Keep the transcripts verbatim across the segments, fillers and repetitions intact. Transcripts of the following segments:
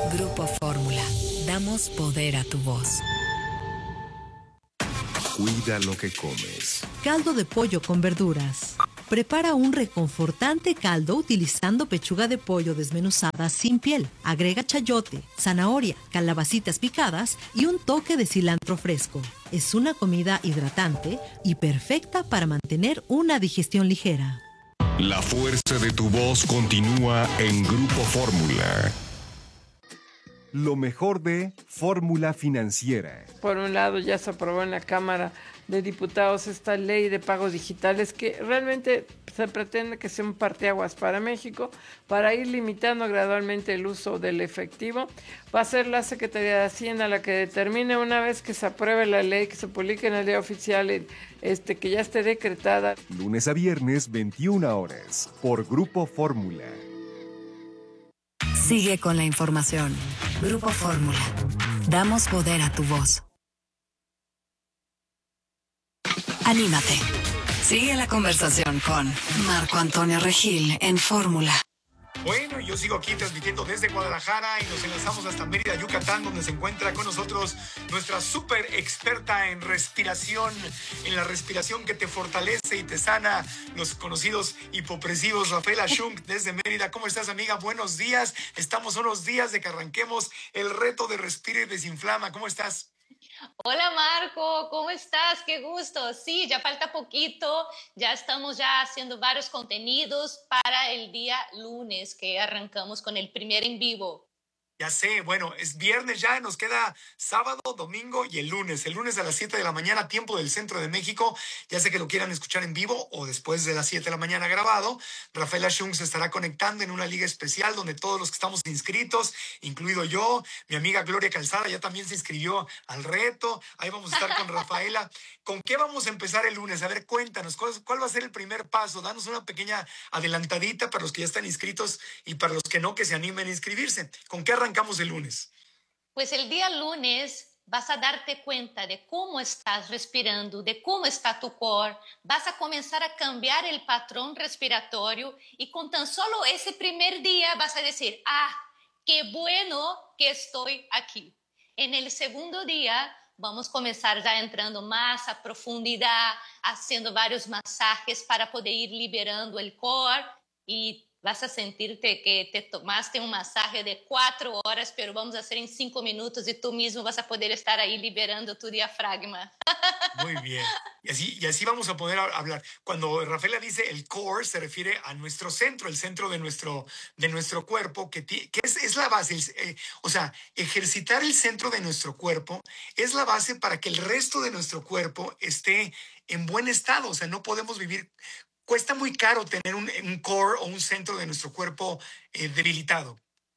Grupo Fórmula. Damos poder a tu voz. Cuida lo que comes. Caldo de pollo con verduras. Prepara un reconfortante caldo utilizando pechuga de pollo desmenuzada sin piel. Agrega chayote, zanahoria, calabacitas picadas y un toque de cilantro fresco. Es una comida hidratante y perfecta para mantener una digestión ligera. La fuerza de tu voz continúa en Grupo Fórmula. Lo mejor de Fórmula Financiera. Por un lado, ya se aprobó en la Cámara de Diputados esta ley de pagos digitales que realmente se pretende que sea un parteaguas para México para ir limitando gradualmente el uso del efectivo. Va a ser la Secretaría de Hacienda la que determine, una vez que se apruebe la ley, que se publique en el Día Oficial, este, que ya esté decretada. Lunes a viernes, veintiuna horas, por Grupo Fórmula. Sigue con la información. Grupo Fórmula. Damos poder a tu voz. Anímate. Sigue la conversación con Marco Antonio Regil en Fórmula. Bueno, yo sigo aquí transmitiendo desde Guadalajara y nos enlazamos hasta Mérida, Yucatán, donde se encuentra con nosotros nuestra súper experta en respiración, en la respiración que te fortalece y te sana, los conocidos hipopresivos, Rafaela Shunk desde Mérida. ¿Cómo estás, amiga? Buenos días. Estamos a unos días de que arranquemos el reto de Respira y Desinflama. ¿Cómo estás? Hola Marco, ¿cómo estás? Qué gusto. Sí, ya falta poquito, ya estamos ya haciendo varios contenidos para el día lunes que arrancamos con el primer en vivo. Ya sé, bueno, es viernes ya, nos queda sábado, domingo y el lunes. El lunes a las siete de la mañana, tiempo del centro de México. Ya sé que lo quieran escuchar en vivo o después de las siete de la mañana grabado. Rafaela Shung se estará conectando en una liga especial donde todos los que estamos inscritos, incluido yo, mi amiga Gloria Calzada ya también se inscribió al reto. Ahí vamos a estar con Rafaela. ¿Con qué vamos a empezar el lunes? A ver, cuéntanos, ¿cuál, cuál va a ser el primer paso? Danos una pequeña adelantadita para los que ya están inscritos y para los que no, que se animen a inscribirse. ¿Con qué arrancamos el lunes? Pues el día lunes vas a darte cuenta de cómo estás respirando, de cómo está tu core, vas a comenzar a cambiar el patrón respiratorio y con tan solo ese primer día vas a decir, ah, qué bueno que estoy aquí. En el segundo día vamos a comenzar ya entrando más a profundidad, haciendo varios masajes para poder ir liberando el core y vas a sentirte que te tomaste un masaje de cuatro horas, pero vamos a hacer en cinco minutos y tú mismo vas a poder estar ahí liberando tu diafragma. Muy bien. Y así, y así vamos a poder hablar. Cuando Rafaela dice el core, se refiere a nuestro centro, el centro de nuestro, de nuestro cuerpo, que, que es, es la base. Eh, o sea, ejercitar el centro de nuestro cuerpo es la base para que el resto de nuestro cuerpo esté en buen estado. O sea, no podemos vivir. Cuesta muy caro tener un, un core o un centro de nuestro cuerpo eh, debilitado.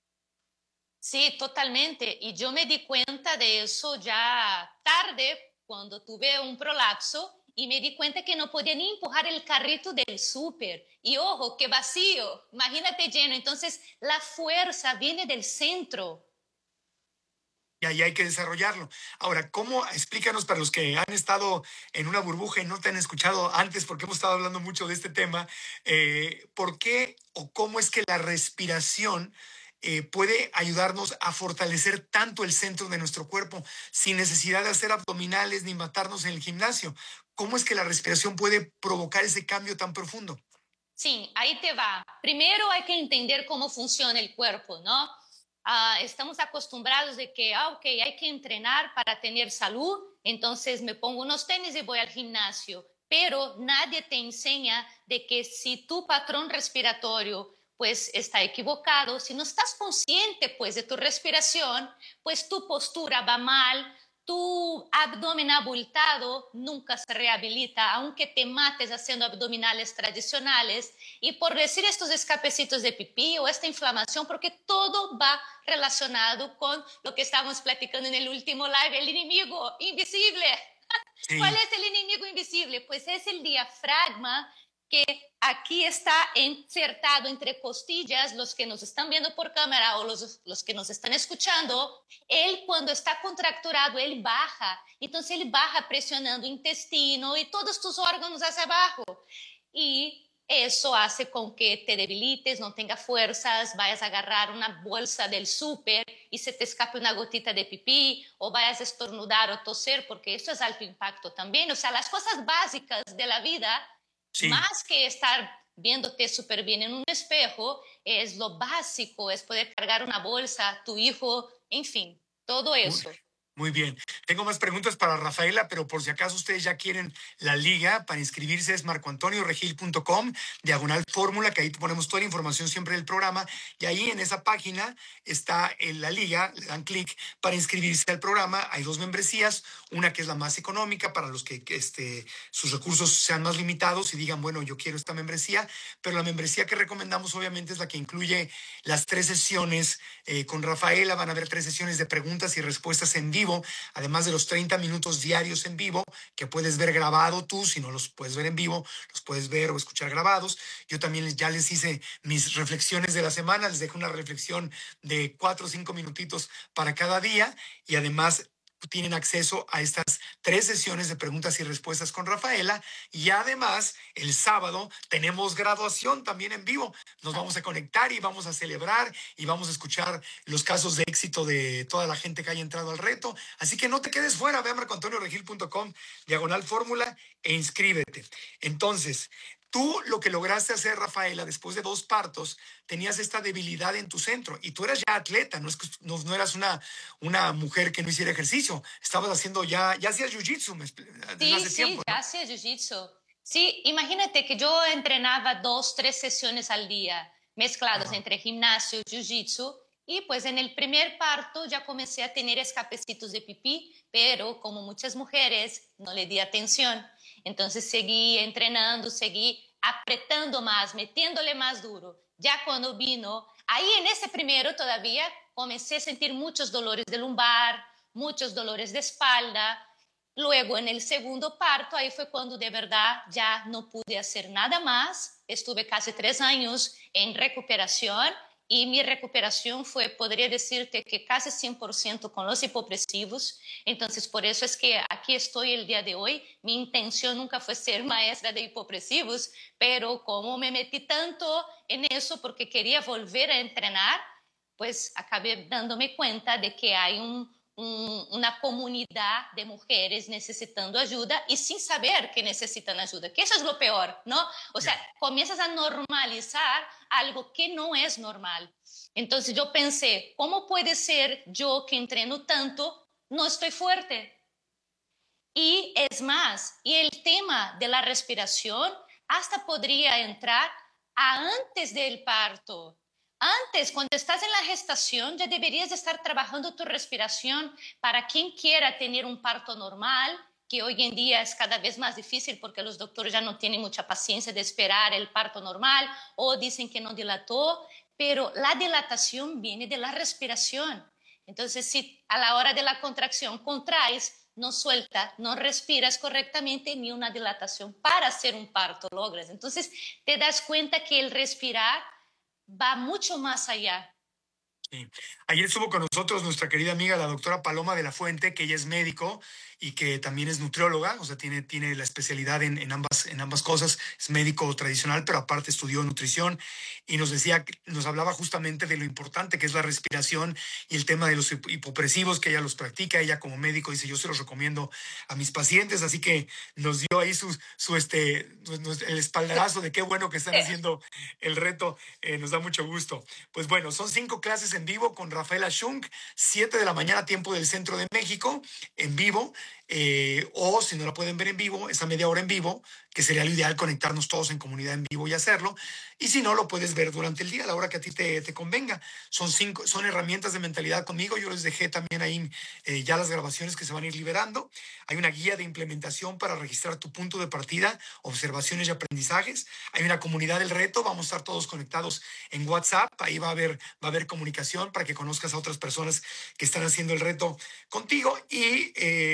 Sí, totalmente. Y yo me di cuenta de eso ya tarde, cuando tuve un prolapso, y me di cuenta que no podía ni empujar el carrito del súper. Y ojo, que vacío, imagínate lleno. Entonces, la fuerza viene del centro. Y ahí hay que desarrollarlo. Ahora, ¿cómo? Explícanos para los que han estado en una burbuja y no te han escuchado antes, porque hemos estado hablando mucho de este tema, eh, ¿por qué o cómo es que la respiración eh, puede ayudarnos a fortalecer tanto el centro de nuestro cuerpo sin necesidad de hacer abdominales ni matarnos en el gimnasio? ¿Cómo es que la respiración puede provocar ese cambio tan profundo? Sí, ahí te va. Primero hay que entender cómo funciona el cuerpo, ¿no? Uh, estamos acostumbrados de que, ah, ok, hay que entrenar para tener salud, entonces me pongo unos tenis y voy al gimnasio, pero nadie te enseña de que si tu patrón respiratorio pues está equivocado, si no estás consciente pues de tu respiración, pues tu postura va mal, tu abdomen abultado nunca se rehabilita, aunque te mates haciendo abdominales tradicionales. Y por decir estos escapecitos de pipí o esta inflamación, porque todo va relacionado con lo que estábamos platicando en el último live, el enemigo invisible. Sí. ¿Cuál es el enemigo invisible? Pues es el diafragma, que aquí está insertado entre costillas. Los que nos están viendo por cámara o los, los que nos están escuchando, él cuando está contracturado, él baja. Entonces él baja presionando el intestino y todos tus órganos hacia abajo. Y eso hace con que te debilites, no tengas fuerzas, vayas a agarrar una bolsa del súper y se te escape una gotita de pipí, o vayas a estornudar o toser, porque eso es alto impacto también. O sea, las cosas básicas de la vida, Sí. más que estar viéndote súper bien en un espejo, es lo básico, es poder cargar una bolsa, tu hijo, en fin, todo eso. Muy, muy bien. Tengo más preguntas para Rafaela, pero por si acaso ustedes ya quieren la liga para inscribirse, es marco antonio regil punto com, diagonal fórmula, que ahí ponemos toda la información siempre del programa, y ahí en esa página está en la liga, le dan clic para inscribirse al programa. Hay dos membresías, una que es la más económica para los que, que este, sus recursos sean más limitados y digan, bueno, yo quiero esta membresía, pero la membresía que recomendamos obviamente es la que incluye las tres sesiones eh, con Rafaela. Van a haber tres sesiones de preguntas y respuestas en vivo, además de los treinta minutos diarios en vivo que puedes ver grabado tú. Si no los puedes ver en vivo, los puedes ver o escuchar grabados. Yo también ya les hice mis reflexiones de la semana, les dejo una reflexión de cuatro o cinco minutitos para cada día, y además tienen acceso a estas tres sesiones de preguntas y respuestas con Rafaela. Y además, el sábado tenemos graduación también en vivo. Nos vamos a conectar y vamos a celebrar y vamos a escuchar los casos de éxito de toda la gente que haya entrado al reto. Así que no te quedes fuera, ve a marco antonio regil punto com, diagonal fórmula, e inscríbete. Entonces, tú lo que lograste hacer, Rafaela, después de dos partos, tenías esta debilidad en tu centro y tú eras ya atleta, no, es que, no, no eras una, una mujer que no hiciera ejercicio, estabas haciendo ya, ya hacías jiu-jitsu desde Sí, hace sí, tiempo, ya ¿no? hacía jiu-jitsu. Sí, imagínate que yo entrenaba dos, tres sesiones al día, mezcladas Ajá. entre gimnasio y jiu-jitsu, y pues en el primer parto ya comencé a tener escapecitos de pipí, pero como muchas mujeres no le di atención. Entonces seguí entrenando, seguí apretando más, metiéndole más duro. Ya cuando vino, ahí en ese primero todavía comencé a sentir muchos dolores de lumbar, muchos dolores de espalda. Luego, en el segundo parto, ahí fue cuando de verdad ya no pude hacer nada más. Estuve casi tres años en recuperación y mi recuperación fue, podría decirte que casi cien por ciento con los hipopresivos. Entonces, por eso es que aquí estoy el día de hoy. Mi intención nunca fue ser maestra de hipopresivos, pero como me metí tanto en eso porque quería volver a entrenar, pues acabé dándome cuenta de que hay un Un, una comunidad de mujeres necesitando ayuda y sin saber que necesitan ayuda, que eso es lo peor, ¿no? O sea, comienzas a normalizar algo que no es normal. Entonces yo pensé, ¿cómo puede ser yo que entreno tanto, no estoy fuerte? Y es más, y el tema de la respiración hasta podría entrar a antes del parto. Antes, cuando estás en la gestación, ya deberías estar trabajando tu respiración. Para quien quiera tener un parto normal, que hoy en día es cada vez más difícil porque los doctores ya no tienen mucha paciencia de esperar el parto normal o dicen que no dilató, pero la dilatación viene de la respiración. Entonces, si a la hora de la contracción contraes, no suelta, no respiras correctamente, ni una dilatación para hacer un parto logras. Entonces, te das cuenta que el respirar va mucho más allá. Sí. Ayer estuvo con nosotros nuestra querida amiga, la doctora Paloma de la Fuente, que ella es médico y que también es nutrióloga, o sea, tiene, tiene la especialidad en, en, ambas, en ambas cosas. Es médico tradicional, pero aparte estudió nutrición, y nos decía, nos hablaba justamente de lo importante que es la respiración y el tema de los hipopresivos, que ella los practica. Ella como médico dice, yo se los recomiendo a mis pacientes, así que nos dio ahí su, su este, el espaldarazo de qué bueno que están haciendo el reto. Eh, nos da mucho gusto. Pues bueno, son cinco clases en vivo con Rafaela Shunk, siete de la mañana, tiempo del centro de México, en vivo. Eh, o si no la pueden ver en vivo, esa media hora en vivo, que sería lo ideal conectarnos todos en comunidad en vivo y hacerlo. Y si no, lo puedes ver durante el día, a la hora que a ti te, te convenga. Son cinco, son herramientas de mentalidad conmigo. Yo les dejé también ahí eh, ya las grabaciones que se van a ir liberando. Hay una guía de implementación para registrar tu punto de partida, observaciones y aprendizajes. Hay una comunidad del reto. Vamos a estar todos conectados en WhatsApp. Ahí va a haber, va a haber comunicación para que conozcas a otras personas que están haciendo el reto contigo. Y eh, la grabación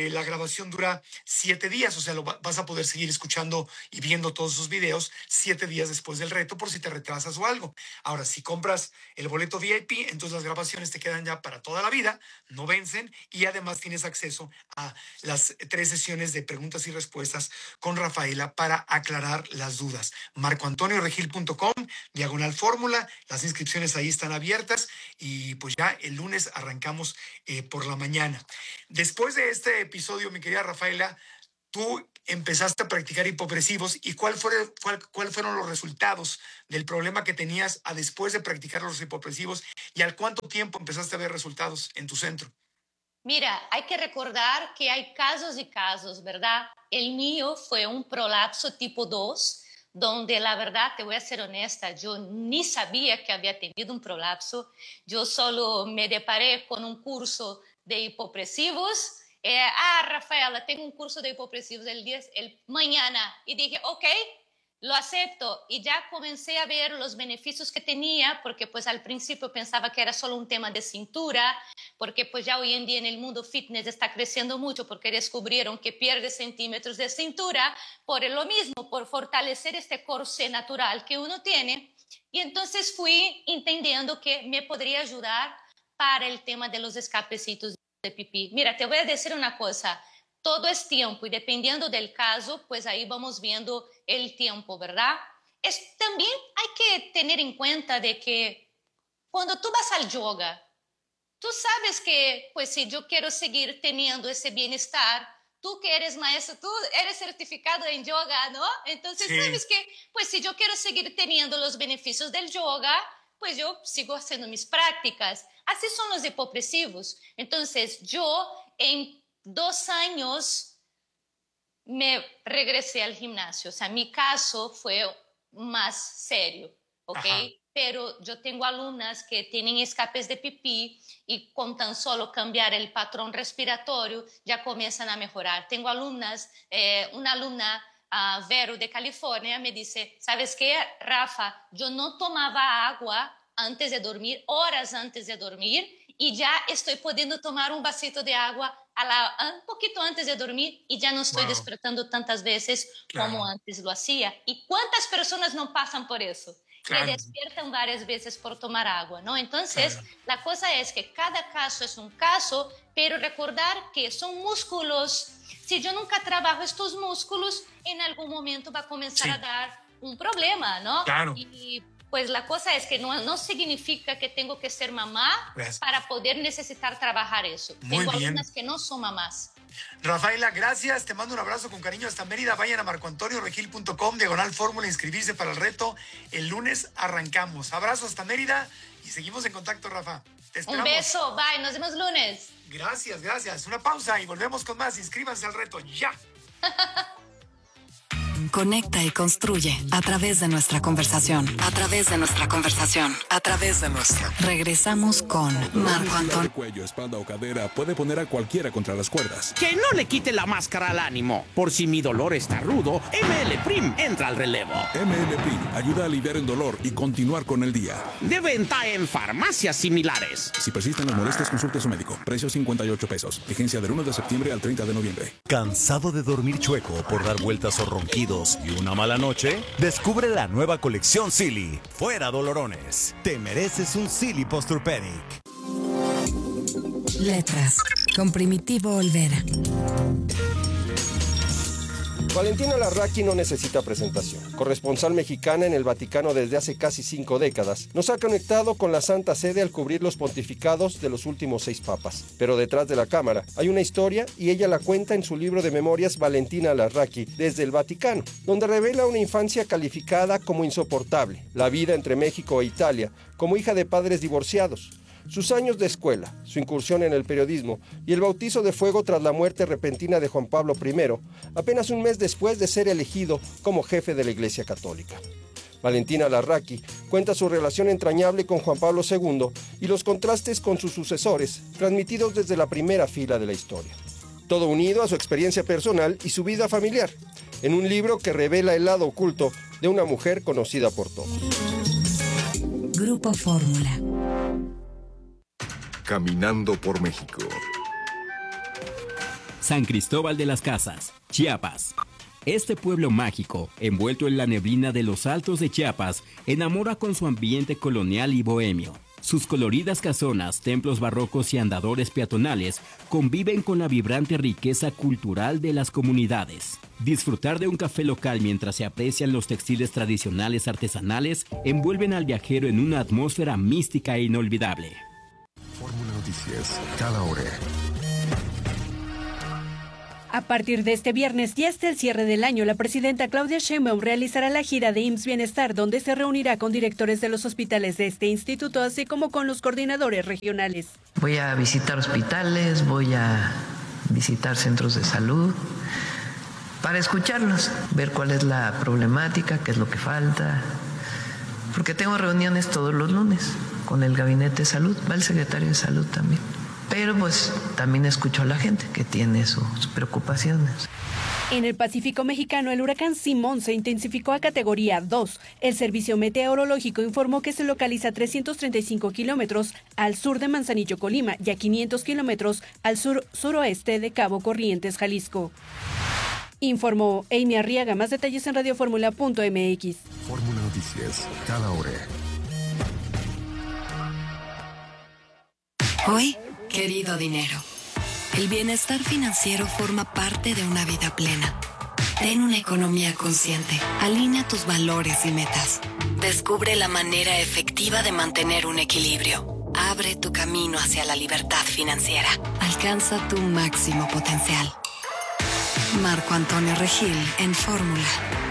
grabación dura siete días, o sea, lo vas a poder seguir escuchando y viendo todos sus videos siete días después del reto por si te retrasas o algo. Ahora, si compras el boleto V I P, entonces las grabaciones te quedan ya para toda la vida, no vencen, y además tienes acceso a las tres sesiones de preguntas y respuestas con Rafaela para aclarar las dudas. marco antonio regil punto com, diagonal fórmula, las inscripciones ahí están abiertas y pues ya el lunes arrancamos eh, por la mañana. Después de este episodio, mi querida Rafaela, tú empezaste a practicar hipopresivos y ¿cuál fue, cuál, cuál fueron los resultados del problema que tenías a después de practicar los hipopresivos y al cuánto tiempo empezaste a ver resultados en tu centro? Mira, hay que recordar que hay casos y casos, ¿verdad? El mío fue un prolapso tipo dos, donde la verdad, te voy a ser honesta, yo ni sabía que había tenido un prolapso. Yo solo me deparé con un curso de hipopresivos. Eh, ah, Rafaela, tengo un curso de hipopresivos el, día, el mañana. Y dije, ok, lo acepto. Y ya comencé a ver los beneficios que tenía, porque pues al principio pensaba que era solo un tema de cintura, porque pues ya hoy en día en el mundo fitness está creciendo mucho, porque descubrieron que pierde centímetros de cintura por lo mismo, por fortalecer este corsé natural que uno tiene. Y entonces fui entendiendo que me podría ayudar para el tema de los escapecitos de pipí. Mira, te voy a decir una cosa. Todo es tiempo y dependiendo del caso, pues ahí vamos viendo el tiempo, ¿verdad? Es, también hay que tener en cuenta de que cuando tú vas al yoga, tú sabes que, pues si yo quiero seguir teniendo ese bienestar, tú que eres maestro, tú eres certificado en yoga, ¿no? Entonces sí. Sabes que, pues si yo quiero seguir teniendo los beneficios del yoga, pues yo sigo haciendo mis prácticas. Así son los hipopresivos. Entonces yo en dos años me regresé al gimnasio. O sea, mi caso fue más serio, ¿ok? Ajá. Pero yo tengo alumnas que tienen escapes de pipí y con tan solo cambiar el patrón respiratorio ya comienzan a mejorar. Tengo alumnas, eh, una alumna, uh, Vero de California, me dice, ¿sabes qué, Rafa? Yo no tomaba agua antes de dormir, horas antes de dormir, y ya estoy pudiendo tomar un vasito de agua a la, un poquito antes de dormir y ya no estoy wow. despertando tantas veces claro. como antes lo hacía. ¿Y cuántas personas no pasan por eso? Claro. Que despiertan varias veces por tomar agua, ¿no? Entonces, claro. la cosa es que cada caso es un caso, pero recordar que son músculos. Si yo nunca trabajo estos músculos, en algún momento va a comenzar sí. a dar un problema, ¿no? Claro. Y pues la cosa es que no, no significa que tengo que ser mamá gracias. Para poder necesitar trabajar eso. Muy tengo bien. Algunas que no son mamás. Rafaela, gracias. Te mando un abrazo con cariño hasta Mérida. Vayan a marco antonio regil punto com, diagonal fórmula, inscribirse para el reto. El lunes arrancamos. Abrazo hasta Mérida y seguimos en contacto, Rafa. Te esperamos. Un beso. Bye. Nos vemos lunes. Gracias, gracias. Una pausa y volvemos con más. Inscríbanse al reto ya. Conecta y construye a través de nuestra conversación. A través de nuestra conversación. A través de nuestra. Regresamos con Marco Antonio. Cuello, espalda o cadera puede poner a cualquiera contra las cuerdas. Que no le quite la máscara al ánimo. Por si mi dolor está rudo, M L Prim entra al relevo. M L Prim ayuda a aliviar el dolor y continuar con el día. De venta en farmacias similares. Si persisten las molestias, consulte a su médico. Precio cincuenta y ocho pesos. Vigencia del uno de septiembre al treinta de noviembre. ¿Cansado de dormir chueco por dar vueltas o ronquidos y una mala noche? Descubre la nueva colección Silly. Fuera dolorones. Te mereces un Silly Posturpedic. Letras con Primitivo Olvera. Valentina Larraqui no necesita presentación. Corresponsal mexicana en el Vaticano desde hace casi cinco décadas, nos ha conectado con la Santa Sede al cubrir los pontificados de los últimos seis papas. Pero detrás de la cámara hay una historia y ella la cuenta en su libro de memorias Valentina Larraqui desde el Vaticano, donde revela una infancia calificada como insoportable, la vida entre México e Italia, como hija de padres divorciados, sus años de escuela, su incursión en el periodismo y el bautizo de fuego tras la muerte repentina de Juan Pablo primero, apenas un mes después de ser elegido como jefe de la Iglesia Católica. Valentina Larraqui cuenta su relación entrañable con Juan Pablo segundo y los contrastes con sus sucesores, transmitidos desde la primera fila de la historia. Todo unido a su experiencia personal y su vida familiar, en un libro que revela el lado oculto de una mujer conocida por todos. Grupo Fórmula. Caminando por México. San Cristóbal de las Casas, Chiapas. Este pueblo mágico, envuelto en la neblina de los altos de Chiapas, enamora con su ambiente colonial y bohemio. Sus coloridas casonas, templos barrocos y andadores peatonales conviven con la vibrante riqueza cultural de las comunidades. Disfrutar de un café local mientras se aprecian los textiles tradicionales artesanales envuelven al viajero en una atmósfera mística e inolvidable. Fórmula Noticias, cada hora. A partir de este viernes y hasta el cierre del año, la presidenta Claudia Sheinbaum realizará la gira de I M S S Bienestar, donde se reunirá con directores de los hospitales de este instituto, así como con los coordinadores regionales. Voy a visitar hospitales, voy a visitar centros de salud, para escucharlos, ver cuál es la problemática, qué es lo que falta, porque tengo reuniones todos los lunes con el Gabinete de Salud, va el secretario de Salud también. Pero pues también escucho a la gente que tiene sus preocupaciones. En el Pacífico mexicano, el huracán Simón se intensificó a categoría dos. El Servicio Meteorológico informó que se localiza a trescientos treinta y cinco kilómetros al sur de Manzanillo, Colima, y a quinientos kilómetros al sur-suroeste de Cabo Corrientes, Jalisco. Informó Amy Arriaga. Más detalles en radioformula punto m x. Fórmula Noticias, cada hora. Hoy, querido dinero, el bienestar financiero forma parte de una vida plena. Ten una economía consciente, alinea tus valores y metas. Descubre la manera efectiva de mantener un equilibrio. Abre tu camino hacia la libertad financiera. Alcanza tu máximo potencial. Marco Antonio Regil en Fórmula.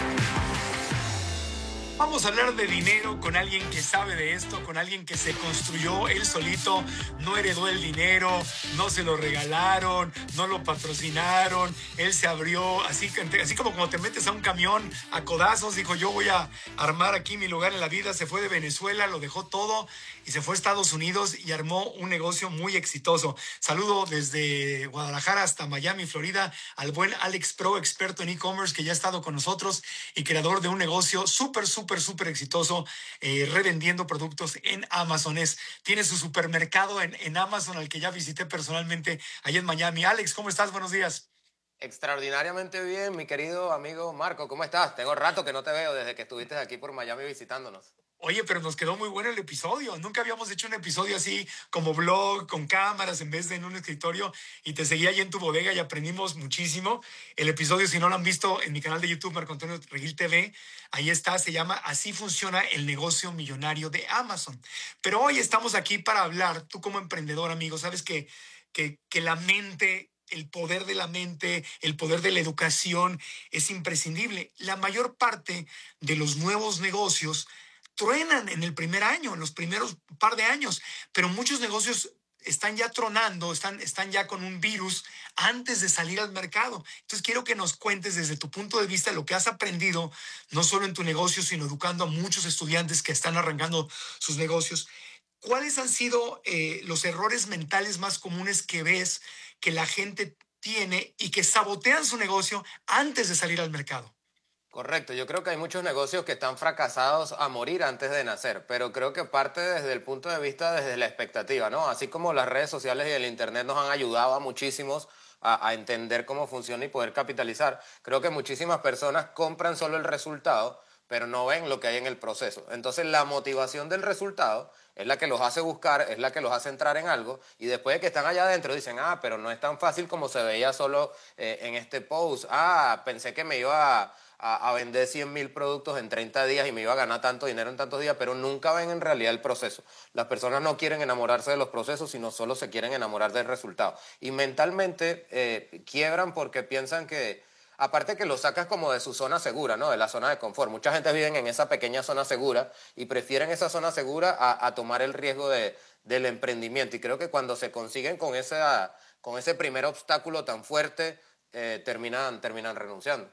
Vamos a hablar de dinero con alguien que sabe de esto, con alguien que se construyó él solito, no heredó el dinero, no se lo regalaron, no lo patrocinaron, él se abrió, así, así como cuando te metes a un camión a codazos, dijo yo voy a armar aquí mi lugar en la vida, se fue de Venezuela, lo dejó todo y se fue a Estados Unidos y armó un negocio muy exitoso. Saludo desde Guadalajara hasta Miami, Florida, al buen Alex Pro, experto en e-commerce que ya ha estado con nosotros y creador de un negocio súper, súper, súper exitoso, eh, revendiendo productos en Amazon. Es, tiene su supermercado en, en Amazon, al que ya visité personalmente allá en Miami. Alex, ¿cómo estás? Buenos días. Extraordinariamente bien, mi querido amigo Marco. ¿Cómo estás? Tengo rato que no te veo desde que estuviste aquí por Miami visitándonos. Oye, pero nos quedó muy bueno el episodio. Nunca habíamos hecho un episodio así como blog, con cámaras en vez de en un escritorio, y te seguí allí en tu bodega y aprendimos muchísimo. El episodio, si no lo han visto, en mi canal de YouTube, Marco Antonio Regil T V, ahí está, se llama Así funciona el negocio millonario de Amazon. Pero hoy estamos aquí para hablar, tú como emprendedor, amigo, sabes que, que, que la mente... El poder de la mente, el poder de la educación es imprescindible. La mayor parte de los nuevos negocios truenan en el primer año, en los primeros par de años, pero muchos negocios están ya tronando, están, están ya con un virus antes de salir al mercado. Entonces quiero que nos cuentes desde tu punto de vista lo que has aprendido, no solo en tu negocio, sino educando a muchos estudiantes que están arrancando sus negocios. ¿Cuáles han sido eh, los errores mentales más comunes que ves que la gente tiene y que sabotean su negocio antes de salir al mercado? Correcto, yo creo que hay muchos negocios que están fracasados a morir antes de nacer, pero creo que parte desde el punto de vista, desde la expectativa, ¿no? Así como las redes sociales y el internet nos han ayudado a muchísimos a, a entender cómo funciona y poder capitalizar, creo que muchísimas personas compran solo el resultado, pero no ven lo que hay en el proceso. Entonces la motivación del resultado es la que los hace buscar, es la que los hace entrar en algo, y después de que están allá adentro dicen, ah, pero no es tan fácil como se veía solo eh, en este post, ah, pensé que me iba a, a, a vender cien mil productos en treinta días y me iba a ganar tanto dinero en tantos días, pero nunca ven en realidad el proceso. Las personas no quieren enamorarse de los procesos, sino solo se quieren enamorar del resultado. Y mentalmente eh, quiebran porque piensan que, aparte que lo sacas como de su zona segura, ¿no? De la zona de confort. Mucha gente vive en esa pequeña zona segura y prefieren esa zona segura a, a tomar el riesgo de, del emprendimiento. Y creo que cuando se consiguen con, esa, con ese primer obstáculo tan fuerte, eh, terminan, terminan renunciando.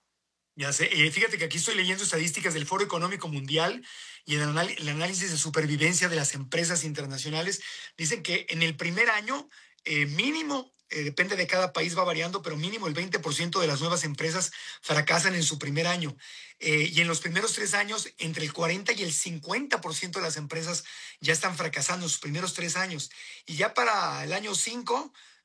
Ya sé, eh, fíjate que aquí estoy leyendo estadísticas del Foro Económico Mundial y el, anal- el análisis de supervivencia de las empresas internacionales. Dicen que en el primer año, eh, mínimo, Eh, depende de cada país, va variando, pero mínimo el veinte por ciento de las nuevas empresas fracasan en su primer año. Eh, y en los primeros tres años, entre el cuarenta y el cincuenta por ciento de las empresas ya están fracasando en sus primeros tres años. Y ya para el año cinco,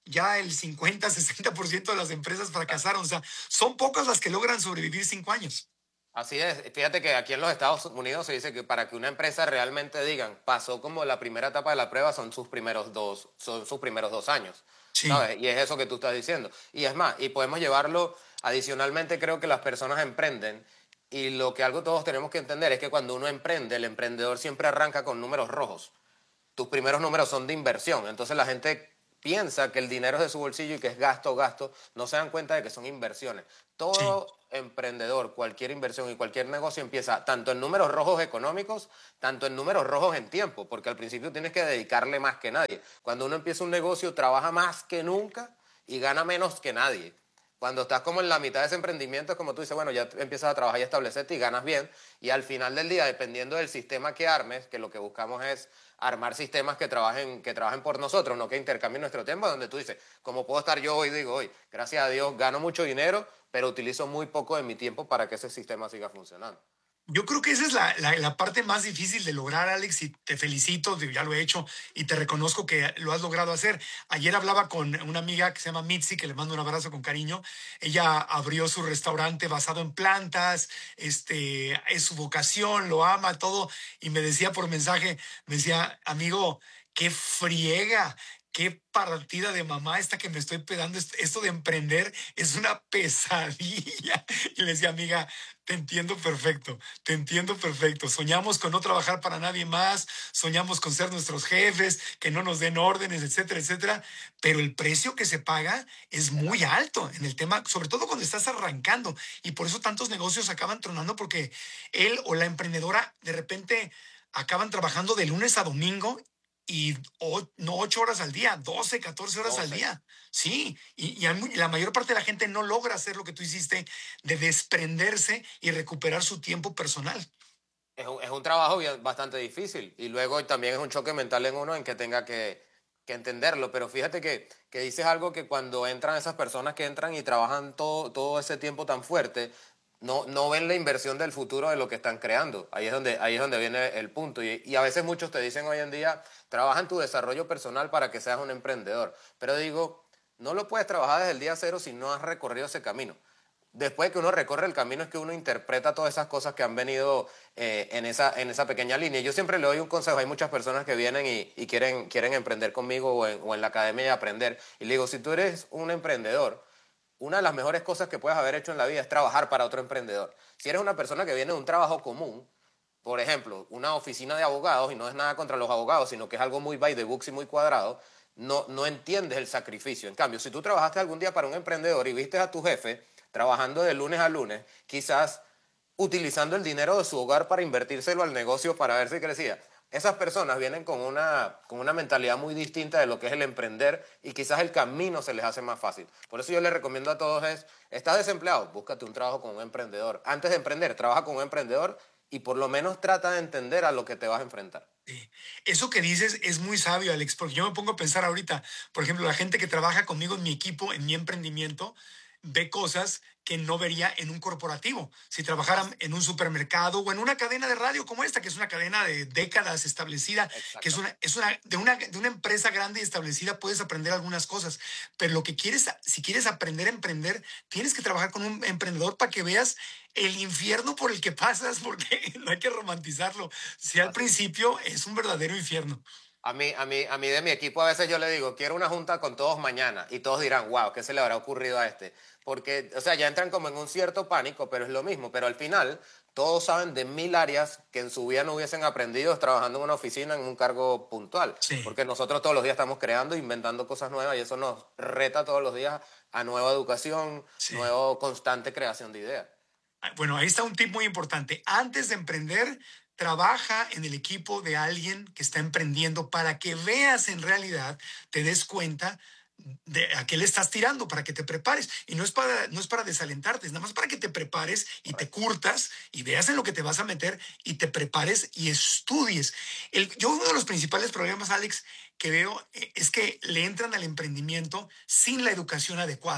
ya el cincuenta, sesenta por ciento de las empresas fracasaron. O sea, son pocas las que logran sobrevivir cinco años. Así es. Fíjate que aquí en los Estados Unidos se dice que para que una empresa realmente digan pasó como la primera etapa de la prueba son sus primeros dos, son sus primeros dos años. Sí. ¿Sabes? Y es eso que tú estás diciendo. Y es más, y podemos llevarlo adicionalmente, creo que las personas emprenden y lo que algo todos tenemos que entender es que cuando uno emprende, el emprendedor siempre arranca con números rojos. Tus primeros números son de inversión. Entonces la gente piensa que el dinero es de su bolsillo y que es gasto, gasto. No se dan cuenta de que son inversiones. Todo sí. emprendedor, cualquier inversión y cualquier negocio empieza tanto en números rojos económicos, tanto en números rojos en tiempo, porque al principio tienes que dedicarle más que nadie. Cuando uno empieza un negocio, trabaja más que nunca y gana menos que nadie. Cuando estás como en la mitad de ese emprendimiento, es como tú dices, bueno, ya empiezas a trabajar y establecerte y ganas bien. Y al final del día, dependiendo del sistema que armes, que lo que buscamos es armar sistemas que trabajen, que trabajen por nosotros, no que intercambien nuestro tiempo, donde tú dices, como puedo estar yo hoy, digo hoy, gracias a Dios gano mucho dinero, pero utilizo muy poco de mi tiempo para que ese sistema siga funcionando. Yo creo que esa es la, la, la parte más difícil de lograr, Alex, y te felicito, ya lo he hecho y te reconozco que lo has logrado hacer. Ayer hablaba con una amiga que se llama Mitzi, que le mando un abrazo con cariño. Ella abrió su restaurante basado en plantas, este, es su vocación, lo ama, todo, y me decía por mensaje, me decía, amigo, qué friega, qué partida de mamá esta que me estoy pegando, esto de emprender es una pesadilla. Y le decía, amiga, te entiendo perfecto, te entiendo perfecto. Soñamos con no trabajar para nadie más, soñamos con ser nuestros jefes, que no nos den órdenes, etcétera, etcétera. Pero el precio que se paga es muy alto en el tema, sobre todo cuando estás arrancando. Y por eso tantos negocios acaban tronando, porque él o la emprendedora de repente acaban trabajando de lunes a domingo y o, no ocho horas al día, doce, catorce horas doce al día. Sí, y, y la mayor parte de la gente no logra hacer lo que tú hiciste, de desprenderse y recuperar su tiempo personal. Es un, es un trabajo bien, bastante difícil y luego también es un choque mental en uno en que tenga que, que entenderlo, pero fíjate que, que dices algo que cuando entran esas personas que entran y trabajan todo, todo ese tiempo tan fuerte, No, no ven la inversión del futuro de lo que están creando. Ahí es donde, ahí es donde viene el punto. Y, y a veces muchos te dicen hoy en día, trabaja en tu desarrollo personal para que seas un emprendedor. Pero digo, no lo puedes trabajar desde el día cero si no has recorrido ese camino. Después que uno recorre el camino es que uno interpreta todas esas cosas que han venido eh, en, esa, en esa pequeña línea. Yo siempre le doy un consejo. Hay muchas personas que vienen y, y quieren, quieren emprender conmigo o en, o en la academia y aprender. Y le digo, si tú eres un emprendedor, una de las mejores cosas que puedes haber hecho en la vida es trabajar para otro emprendedor. Si eres una persona que viene de un trabajo común, por ejemplo, una oficina de abogados, y no es nada contra los abogados, sino que es algo muy by the books y muy cuadrado, no, no entiendes el sacrificio. En cambio, si tú trabajaste algún día para un emprendedor y viste a tu jefe trabajando de lunes a lunes, quizás utilizando el dinero de su hogar para invertírselo al negocio para ver si crecía. Esas personas vienen con una, con una mentalidad muy distinta de lo que es el emprender y quizás el camino se les hace más fácil. Por eso yo les recomiendo a todos es, ¿estás desempleado? Búscate un trabajo con un emprendedor. Antes de emprender, trabaja con un emprendedor y por lo menos trata de entender a lo que te vas a enfrentar. Sí. Eso que dices es muy sabio, Alex, porque yo me pongo a pensar ahorita, por ejemplo, la gente que trabaja conmigo en mi equipo, en mi emprendimiento, ve cosas que no vería en un corporativo. Si trabajaran en un supermercado o en una cadena de radio como esta, que es una cadena de décadas establecida, que es una, es una, de, una, de una empresa grande y establecida, puedes aprender algunas cosas. Pero lo que quieres, si quieres aprender a emprender, tienes que trabajar con un emprendedor para que veas el infierno por el que pasas, porque no hay que romantizarlo. Si al principio es un verdadero infierno. A mí, a, mí, a mí de mi equipo a veces yo le digo, quiero una junta con todos mañana. Y todos dirán, wow, ¿qué se le habrá ocurrido a este? Porque, o sea, ya entran como en un cierto pánico, pero es lo mismo. Pero al final, todos saben de mil áreas que en su vida no hubiesen aprendido trabajando en una oficina en un cargo puntual. Sí. Porque nosotros todos los días estamos creando, inventando cosas nuevas y eso nos reta todos los días a nueva educación, sí. nueva constante creación de ideas. Bueno, ahí está un tip muy importante. Antes de emprender, trabaja en el equipo de alguien que está emprendiendo para que veas en realidad, te des cuenta de a qué le estás tirando, para que te prepares. Y no es para, no es para desalentarte, es nada más para que te prepares y te curtas y veas en lo que te vas a meter y te prepares y estudies. El, yo uno de los principales problemas, Alex, que veo es que le entran al emprendimiento sin la educación adecuada. O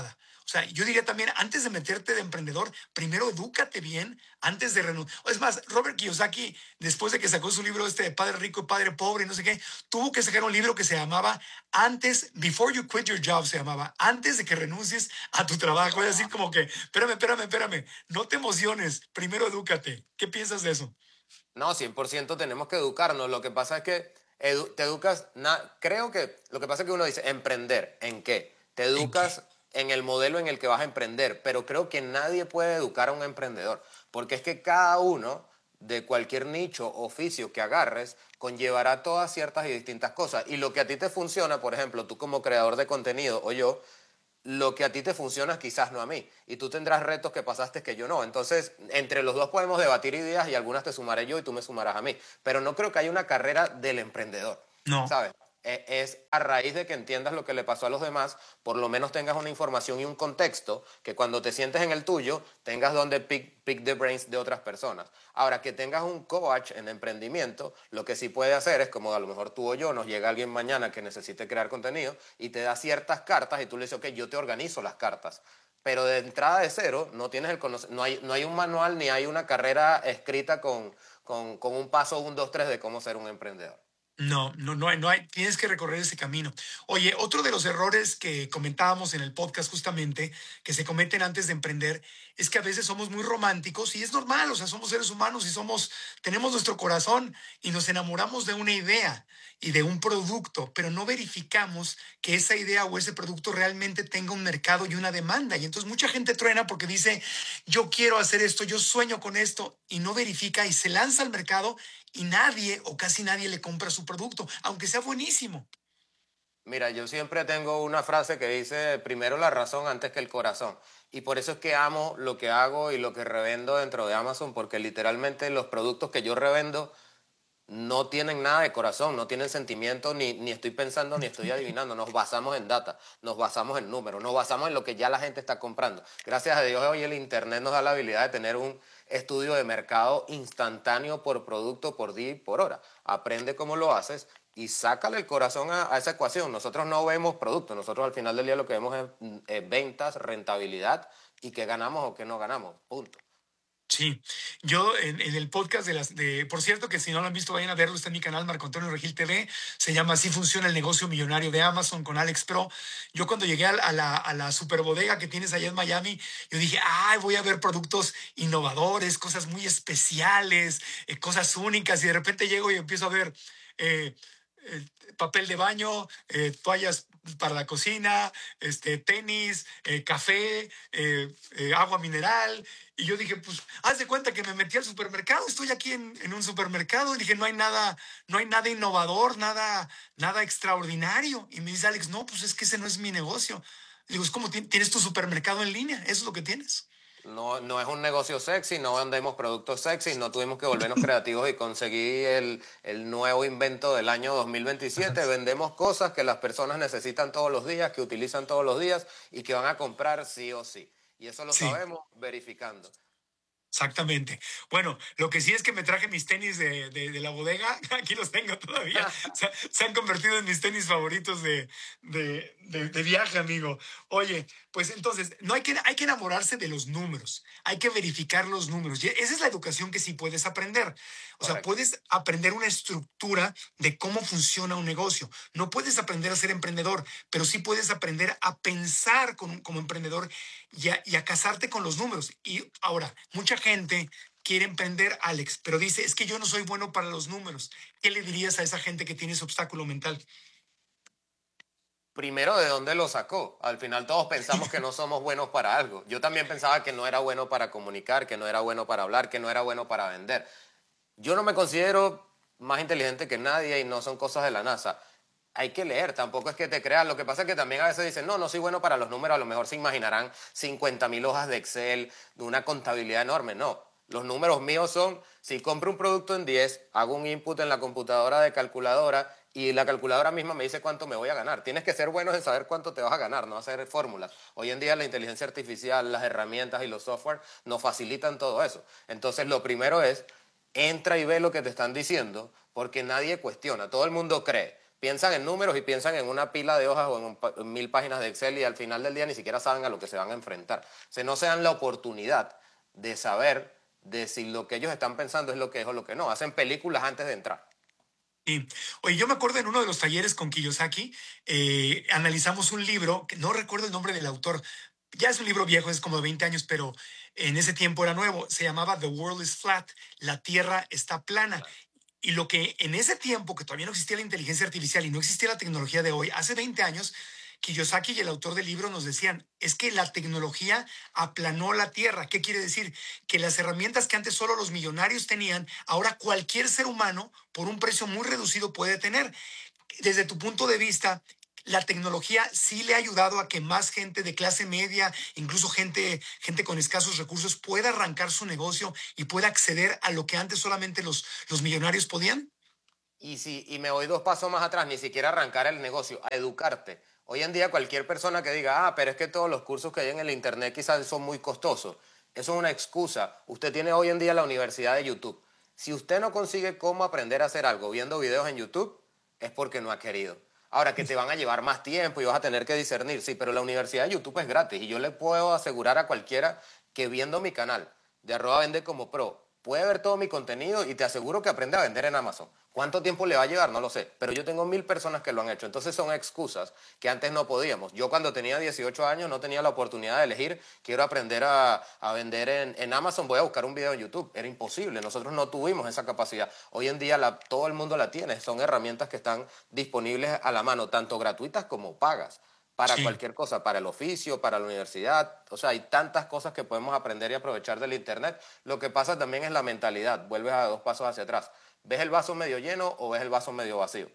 O sea, yo diría también, antes de meterte de emprendedor, primero edúcate bien antes de renunciar. Es más, Robert Kiyosaki, después de que sacó su libro este de Padre Rico y Padre Pobre, no sé qué, tuvo que sacar un libro que se llamaba Antes, Before You Quit Your Job, se llamaba, antes de que renuncies a tu trabajo. Es decir, como que, espérame, espérame, espérame, no te emociones, primero edúcate. ¿Qué piensas de eso? No, cien por ciento tenemos que educarnos. Lo que pasa es que edu te educas, na creo que lo que pasa es que uno dice, emprender, ¿en qué? Te educas ¿en, en el modelo en el que vas a emprender, pero creo que nadie puede educar a un emprendedor, porque es que cada uno de cualquier nicho, oficio que agarres, conllevará todas ciertas y distintas cosas. Y lo que a ti te funciona, por ejemplo, tú como creador de contenido o yo, lo que a ti te funciona quizás no a mí. Y tú tendrás retos que pasaste que yo no. Entonces, entre los dos podemos debatir ideas y algunas te sumaré yo y tú me sumarás a mí. Pero no creo que haya una carrera del emprendedor. No. ¿Sabes? Es a raíz de que entiendas lo que le pasó a los demás, por lo menos tengas una información y un contexto, que cuando te sientes en el tuyo, tengas donde pick, pick the brains de otras personas. Ahora, que tengas un coach en emprendimiento, lo que sí puede hacer es, como a lo mejor tú o yo, nos llega alguien mañana que necesite crear contenido y te da ciertas cartas y tú le dices, ok, yo te organizo las cartas. Pero de entrada de cero, no, tienes el no, hay, no hay un manual ni hay una carrera escrita con, con, con un paso, un, dos, tres de cómo ser un emprendedor. No, no, no hay, no hay, tienes que recorrer ese camino. Oye, otro de los errores que comentábamos en el podcast justamente, que se cometen antes de emprender, es que a veces somos muy románticos y es normal, o sea, somos seres humanos y somos, tenemos nuestro corazón y nos enamoramos de una idea y de un producto, pero no verificamos que esa idea o ese producto realmente tenga un mercado y una demanda. Y entonces mucha gente truena porque dice, yo quiero hacer esto, yo sueño con esto, y no verifica y se lanza al mercado y nadie o casi nadie le compra su producto, aunque sea buenísimo. Mira, yo siempre tengo una frase que dice, primero la razón antes que el corazón. Y por eso es que amo lo que hago y lo que revendo dentro de Amazon, porque literalmente los productos que yo revendo no tienen nada de corazón, no tienen sentimiento, ni, ni estoy pensando, ni estoy adivinando. Nos basamos en data, nos basamos en números, nos basamos en lo que ya la gente está comprando. Gracias a Dios hoy el internet nos da la habilidad de tener un estudio de mercado instantáneo por producto, por día y por hora. Aprende cómo lo haces y sácale el corazón a, a esa ecuación. Nosotros no vemos productos, nosotros al final del día lo que vemos es eh, ventas, rentabilidad y qué ganamos o qué no ganamos, punto. Sí, yo en, en el podcast de las, de, por cierto que si no lo han visto vayan a verlo, está en mi canal Marco Antonio Regil T V, se llama Así funciona el negocio millonario de Amazon con Alex Pro. Yo cuando llegué a, a, la, a la super bodega que tienes allá en Miami, yo dije, ay, voy a ver productos innovadores, cosas muy especiales, eh, cosas únicas, y de repente llego y empiezo a ver eh, eh, papel de baño, eh, toallas para la cocina, este, tenis, eh, café, eh, eh, agua mineral. Y yo dije, pues, haz de cuenta que me metí al supermercado, estoy aquí en, en un supermercado, y dije, no hay nada, no hay nada innovador, nada, nada extraordinario. Y me dice Alex, no, pues es que ese no es mi negocio. Y digo, es como tienes tu supermercado en línea, eso es lo que tienes. No, no es un negocio sexy, no vendemos productos sexy, no tuvimos que volvernos creativos y conseguir el, el nuevo invento del año dos mil veintisiete. Vendemos cosas que las personas necesitan todos los días, que utilizan todos los días y que van a comprar sí o sí. Y eso lo sí. sabemos verificando. Exactamente. Bueno, lo que sí es que me traje mis tenis de, de, de la bodega. Aquí los tengo todavía. se, se han convertido en mis tenis favoritos de, de, de, de viaje, amigo. Oye, pues entonces, no hay que, hay que enamorarse de los números. Hay que verificar los números. Y esa es la educación que sí puedes aprender. O sea, Correcto. Puedes aprender una estructura de cómo funciona un negocio. No puedes aprender a ser emprendedor, pero sí puedes aprender a pensar con, como emprendedor y a, y a casarte con los números. Y ahora, mucha gente quiere emprender, Alex, pero dice, es que yo no soy bueno para los números. ¿Qué le dirías a esa gente que tiene ese obstáculo mental? Primero, ¿de dónde lo sacó? Al final todos pensamos que no somos buenos para algo. Yo también pensaba que no era bueno para comunicar, que no era bueno para hablar, que no era bueno para vender. Yo no me considero más inteligente que nadie y no son cosas de la NASA. Hay que leer, tampoco es que te creas. Lo que pasa es que también a veces dicen, no, no soy bueno para los números, a lo mejor se imaginarán cincuenta mil hojas de Excel, de una contabilidad enorme. No, los números míos son, si compro un producto en diez, hago un input en la computadora de calculadora y la calculadora misma me dice cuánto me voy a ganar. Tienes que ser bueno en saber cuánto te vas a ganar, no hacer fórmulas. Hoy en día la inteligencia artificial, las herramientas y los software nos facilitan todo eso. Entonces lo primero es, entra y ve lo que te están diciendo, porque nadie cuestiona, todo el mundo cree. Piensan en números y piensan en una pila de hojas o en, un, en mil páginas de Excel y al final del día ni siquiera saben a lo que se van a enfrentar. O sea, no se dan la oportunidad de saber de si lo que ellos están pensando es lo que es o lo que no. Hacen películas antes de entrar. Sí. Oye, yo me acuerdo en uno de los talleres con Kiyosaki, eh, analizamos un libro, que no recuerdo el nombre del autor, ya es un libro viejo, es como de veinte años, pero en ese tiempo era nuevo, se llamaba The World is Flat, la Tierra está plana. Y lo que en ese tiempo, que todavía no existía la inteligencia artificial y no existía la tecnología de hoy, hace veinte años, Kiyosaki y el autor del libro nos decían, es que la tecnología aplanó la Tierra. ¿Qué quiere decir? Que las herramientas que antes solo los millonarios tenían, ahora cualquier ser humano, por un precio muy reducido, puede tener. Desde tu punto de vista, la tecnología sí le ha ayudado a que más gente de clase media, incluso gente, gente con escasos recursos, pueda arrancar su negocio y pueda acceder a lo que antes solamente los, los millonarios podían. Y, si, y me voy dos pasos más atrás, ni siquiera arrancar el negocio, a educarte. Hoy en día cualquier persona que diga, ah, pero es que todos los cursos que hay en el internet quizás son muy costosos. Eso es una excusa. Usted tiene hoy en día la universidad de YouTube. Si usted no consigue cómo aprender a hacer algo viendo videos en YouTube, es porque no ha querido. Ahora, que te van a llevar más tiempo y vas a tener que discernir, sí, pero la universidad de YouTube es gratis y yo le puedo asegurar a cualquiera que viendo mi canal de arroba vende como pro, puede ver todo mi contenido y te aseguro que aprende a vender en Amazon. ¿Cuánto tiempo le va a llevar? No lo sé, pero yo tengo mil personas que lo han hecho. Entonces son excusas que antes no podíamos. Yo cuando tenía dieciocho años no tenía la oportunidad de elegir, quiero aprender a, a vender en, en Amazon, voy a buscar un video en YouTube. Era imposible, nosotros no tuvimos esa capacidad. Hoy en día la, todo el mundo la tiene, son herramientas que están disponibles a la mano, tanto gratuitas como pagas. Para sí. Cualquier cosa, para el oficio, para la universidad. O sea, hay tantas cosas que podemos aprender y aprovechar del internet. Lo que pasa también es la mentalidad. Vuelves a dos pasos hacia atrás. ¿Ves el vaso medio lleno o ves el vaso medio vacío?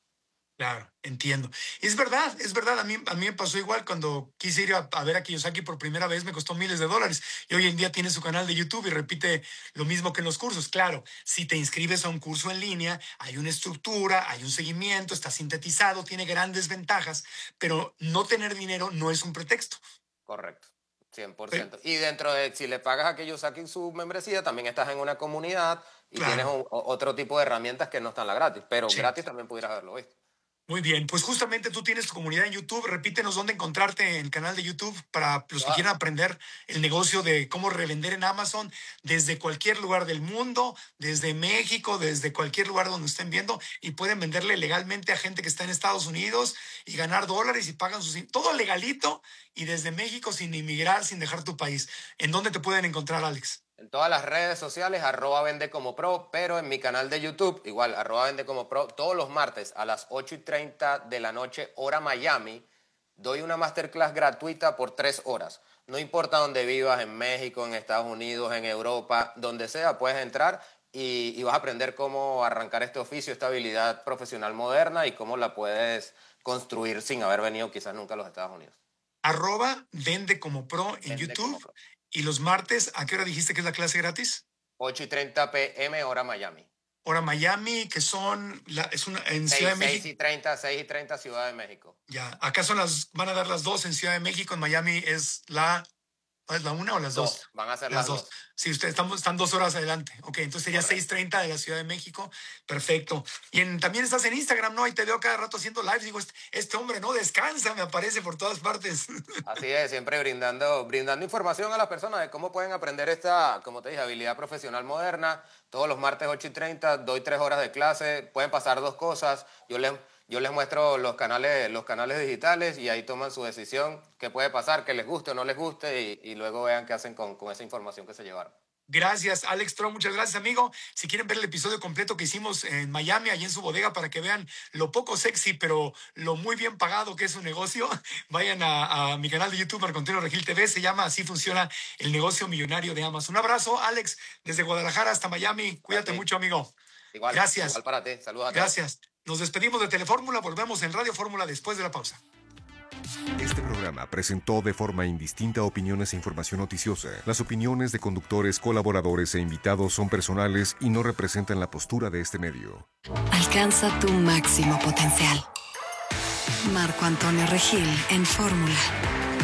Claro, entiendo. Es verdad, es verdad. A mí, a mí me pasó igual cuando quise ir a, a ver a Kiyosaki por primera vez, me costó miles de dólares. Y hoy en día tiene su canal de YouTube y repite lo mismo que en los cursos. Claro, si te inscribes a un curso en línea, hay una estructura, hay un seguimiento, está sintetizado, tiene grandes ventajas, pero no tener dinero no es un pretexto. Correcto, cien por ciento. Sí. Y dentro de, si le pagas a Kiyosaki su membresía, también estás en una comunidad y claro. Tienes un, otro tipo de herramientas que no están la gratis, pero sí. Gratis también pudieras haberlo visto. Muy bien, pues justamente tú tienes tu comunidad en YouTube. Repítenos dónde encontrarte en el canal de YouTube para los que quieran aprender el negocio de cómo revender en Amazon desde cualquier lugar del mundo, desde México, desde cualquier lugar donde estén viendo y pueden venderle legalmente a gente que está en Estados Unidos y ganar dólares y pagan sus... Todo legalito y desde México sin emigrar, sin dejar tu país. ¿En dónde te pueden encontrar, Alex? En todas las redes sociales, arroba vende como pro, pero en mi canal de YouTube, igual, arroba vende como pro, todos los martes a las ocho y treinta de la noche, hora Miami, doy una masterclass gratuita por tres horas. No importa dónde vivas, en México, en Estados Unidos, en Europa, donde sea, puedes entrar y, y vas a aprender cómo arrancar este oficio, esta habilidad profesional moderna y cómo la puedes construir sin haber venido quizás nunca a los Estados Unidos. Arroba vende como pro en Vende YouTube. como pro. Y los martes, ¿a qué hora dijiste que es la clase gratis? ocho y treinta p m, hora Miami. Hora Miami, que son, la, es una, en seis, Ciudad de México. seis y treinta, seis y treinta, Ciudad de México. Ya, acá son las, van a dar las dos en Ciudad de México, en Miami es la, ¿es la una o las dos? Dos, van a ser las, las dos. dos. Sí, ustedes están, están dos horas adelante. Ok, entonces sería seis treinta de la Ciudad de México. Perfecto. Y en, también estás en Instagram, ¿no? Y te veo cada rato haciendo lives. Digo, este, este hombre no descansa, me aparece por todas partes. Así es, siempre brindando, brindando información a las personas de cómo pueden aprender esta, como te dije, habilidad profesional moderna. Todos los martes ocho y treinta, doy tres horas de clase. Pueden pasar dos cosas. Yo les, yo les muestro los canales, los canales digitales y ahí toman su decisión. ¿Qué puede pasar? Que les guste o no les guste y, y luego vean qué hacen con, con esa información que se llevaron. Gracias, Alex Tro, muchas gracias, amigo. Si quieren ver el episodio completo que hicimos en Miami, allí en su bodega, para que vean lo poco sexy, pero lo muy bien pagado que es su negocio, vayan a, a mi canal de YouTube, Marco Antonio Regil T V, se llama Así funciona el negocio millonario de Amazon. Un abrazo, Alex, desde Guadalajara hasta Miami. Cuídate mucho, amigo. Igual, gracias. Igual para ti, saludos a todos. Gracias. Nos despedimos de Telefórmula, volvemos en Radio Fórmula después de la pausa. Este programa presentó de forma indistinta opiniones e información noticiosa. Las opiniones de conductores, colaboradores e invitados son personales y no representan la postura de este medio. Alcanza tu máximo potencial. Marco Antonio Regil en Fórmula.